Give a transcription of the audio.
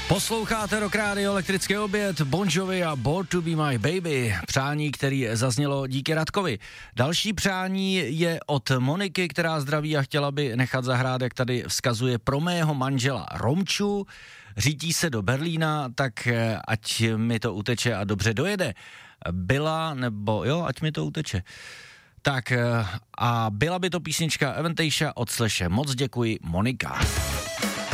Posloucháte Rock Radio, elektrický oběd, Bon Jovi a Born to be my baby. Přání, který zaznělo díky Radkovi. Další přání je od Moniky, která zdraví a chtěla by nechat zahrát, jak tady vzkazuje, pro mého manžela Romču. Řítí se do Berlína, tak ať mi to uteče a dobře dojede. Ať mi to uteče. Tak a byla by to písnička Avantasia od Slashe. Moc děkuji, Monika.